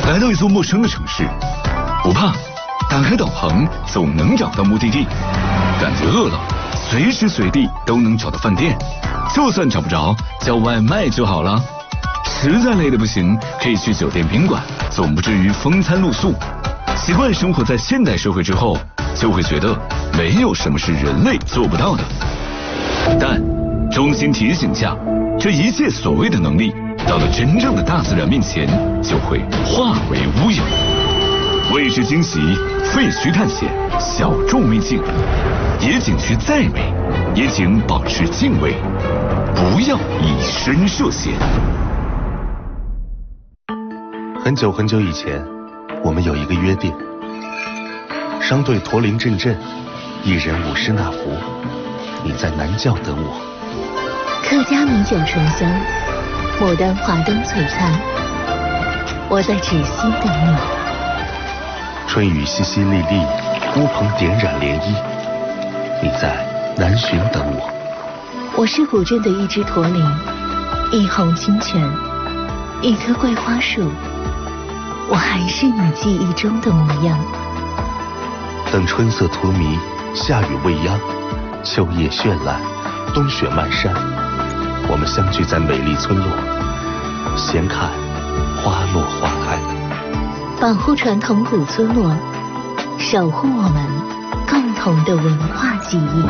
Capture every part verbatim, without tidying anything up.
来到一座陌生的城市，不怕，打开导航总能找到目的地。感觉饿了，随时随地都能找到饭店，就算找不着，叫外卖就好了。实在累得不行，可以去酒店宾馆，总不至于风餐露宿。习惯生活在现代社会之后，就会觉得没有什么是人类做不到的。但衷心提醒下，这一切所谓的能力，到了真正的大自然面前，就会化为乌有。未知惊喜，废墟探险，小众秘境，野景区再美，也请保持敬畏，不要以身涉险。 很久很久以前，我们有一个约定：商队驼铃阵阵，一人舞狮那福，你在南窖等我。 客家米酒醇香，牡丹华灯璀璨，我在芷溪等你。 春雨淅淅沥沥，乌篷点染涟漪，你在南浔等我。 我是古镇的一只驼铃，一泓清泉，一棵桂花树，我还是你记忆中的模样。 等春色荼蘼，夏雨未央，秋叶绚烂，冬雪漫山，我们相聚在美丽村落，闲看花落花开。 保护传统古村落，守护我们共同的文化记忆。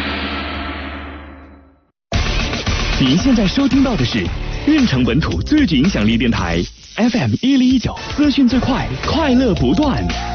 您现在收听到的是运城本土最具影响力电台 F M 一零一九，资讯最快，快乐不断。